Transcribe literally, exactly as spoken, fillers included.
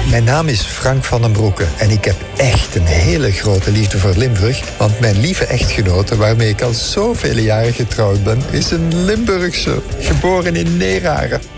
Mijn naam is Frank van den Broeke en ik heb echt een hele grote liefde voor Limburg, want mijn lieve echtgenote, waarmee ik al zoveel jaren getrouwd ben, is een Limburgse, geboren in Neeraren.